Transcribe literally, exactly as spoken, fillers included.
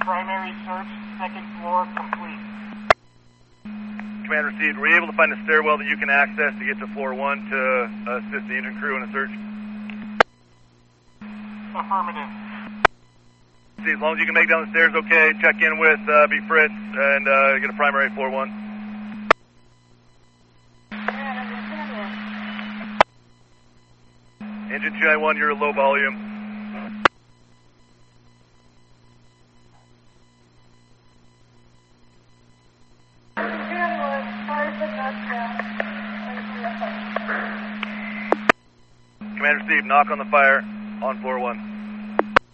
primary search, second floor complete. Command received. Were you able to find a stairwell that you can access to get to floor one to assist the engine crew in a search? Affirmative. See, as long as you can make down the stairs, okay. Check in with uh, B. Fritz and uh, get a primary floor one. Engine two ninety-one, you're low volume. Command received. Knock on the fire on floor one.